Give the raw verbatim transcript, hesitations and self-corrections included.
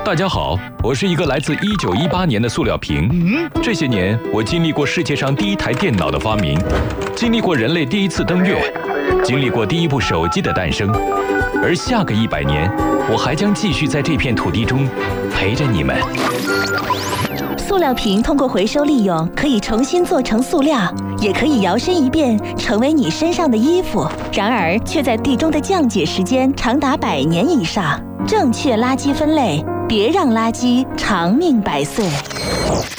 大家好，我是一个来自一九一八年的塑料瓶。嗯，这些年我经历过世界上第一台电脑的发明，经历过人类第一次登月，经历过第一部手机的诞生，而下个一百年，我还将继续在这片土地中陪着你们。 塑料瓶通过回收利用，可以重新做成塑料，也可以摇身一变成为你身上的衣服。然而，却在地中的降解时间长达百年以上。正确垃圾分类，别让垃圾长命百岁。